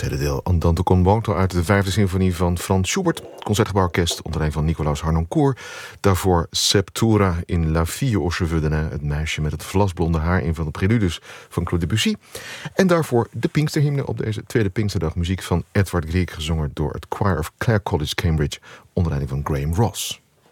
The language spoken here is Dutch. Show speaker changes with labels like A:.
A: tweede deel Andante con moto uit de 5e symfonie van Franz Schubert. Concertgebouworkest onder leiding van Nicolaus Harnoncourt. Daarvoor Septura in La Fille aux cheveux de nain, het meisje met het vlasblonde haar, een van de preludes van Claude Debussy. En daarvoor de Pinksterhymne op deze tweede Pinksterdag, muziek van Edward Grieg, gezongen door het Choir of Clare College Cambridge onder leiding van Graham Ross.